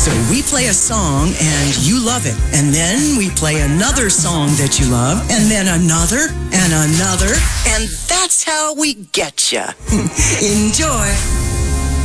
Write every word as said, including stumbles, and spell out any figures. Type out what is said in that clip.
So we play a song and you love it. And then we play another song that you love, and then another and another. And that's how we get you. Enjoy.